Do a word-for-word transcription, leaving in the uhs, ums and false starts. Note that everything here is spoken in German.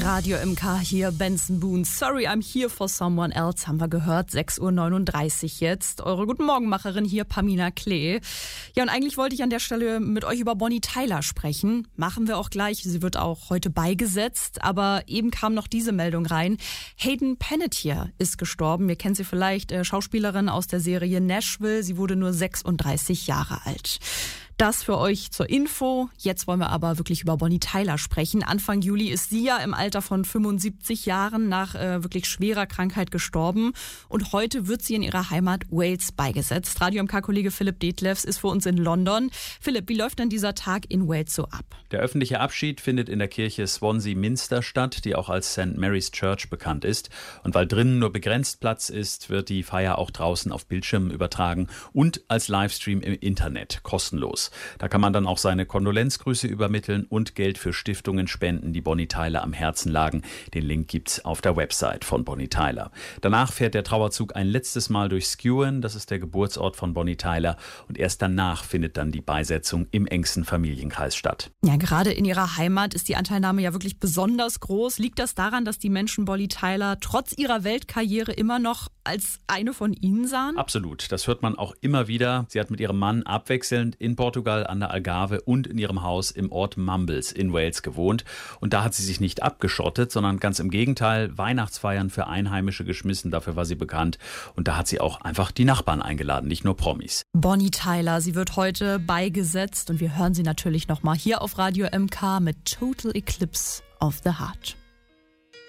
Radio M K hier, Benson Boone. Sorry, I'm here for someone else, haben wir gehört. sechs Uhr neununddreißig jetzt. Eure Guten Morgen-Macherin hier, Pamina Klee. Ja, und eigentlich wollte ich an der Stelle mit euch über Bonnie Tyler sprechen. Machen wir auch gleich. Sie wird auch heute beigesetzt. Aber eben kam noch diese Meldung rein. Hayden Panettiere ist gestorben. Ihr kennt sie vielleicht, äh, Schauspielerin aus der Serie Nashville. Sie wurde nur sechsunddreißig Jahre alt. Das für euch zur Info. Jetzt wollen wir aber wirklich über Bonnie Tyler sprechen. Anfang Juli ist sie ja im Alter von fünfundsiebzig Jahren nach äh, wirklich schwerer Krankheit gestorben. Und heute wird sie in ihrer Heimat Wales beigesetzt. Radio M K-Kollege Philipp Detlefs ist für uns in London. Philipp, wie läuft denn dieser Tag in Wales so ab? Der öffentliche Abschied findet in der Kirche Swansea Minster statt, die auch als Saint Mary's Church bekannt ist. Und weil drinnen nur begrenzt Platz ist, wird die Feier auch draußen auf Bildschirmen übertragen und als Livestream im Internet, kostenlos. Da kann man dann auch seine Kondolenzgrüße übermitteln und Geld für Stiftungen spenden, die Bonnie Tyler am Herzen lagen. Den Link gibt's auf der Website von Bonnie Tyler. Danach fährt der Trauerzug ein letztes Mal durch Skewen, das ist der Geburtsort von Bonnie Tyler. Und erst danach findet dann die Beisetzung im engsten Familienkreis statt. Ja, gerade in ihrer Heimat ist die Anteilnahme ja wirklich besonders groß. Liegt das daran, dass die Menschen Bonnie Tyler trotz ihrer Weltkarriere immer noch als eine von ihnen sahen? Absolut, das hört man auch immer wieder. Sie hat mit ihrem Mann abwechselnd in Portugal an der Algarve und in ihrem Haus im Ort Mumbles in Wales gewohnt. Und da hat sie sich nicht abgeschottet, sondern ganz im Gegenteil Weihnachtsfeiern für Einheimische geschmissen. Dafür war sie bekannt. Und da hat sie auch einfach die Nachbarn eingeladen, nicht nur Promis. Bonnie Tyler, sie wird heute beigesetzt und wir hören sie natürlich nochmal hier auf Radio M K mit Total Eclipse of the Heart.